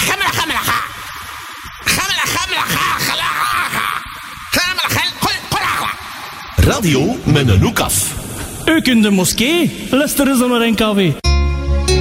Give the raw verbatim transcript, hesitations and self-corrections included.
gamla, gamla, ga. Gamla, gamla, ga, gala, ga. Gamla, gel, gol, gol, Radio met een hoek af. Ook in de moskee, luisteren ze naar N K W.